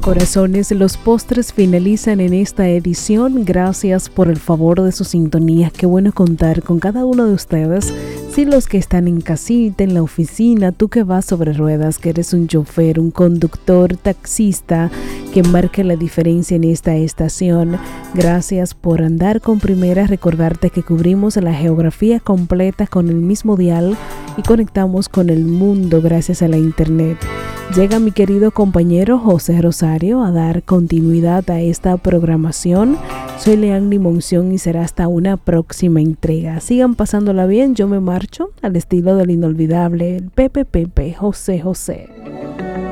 Corazones, los postres finalizan en esta edición. Gracias por el favor de su sintonía. Qué bueno contar con cada uno de ustedes. Si los que están en casita, en la oficina, tú que vas sobre ruedas, que eres un chofer, un conductor, taxista, que marque la diferencia en esta estación. Gracias por andar con Primera. Recordarte que cubrimos la geografía completa con el mismo dial y conectamos con el mundo gracias a la internet. Llega mi querido compañero José Rosario a dar continuidad a esta programación. Soy Leanny Monción y será hasta una próxima entrega. Sigan pasándola bien, yo me marcho al estilo del inolvidable el Pepe José José.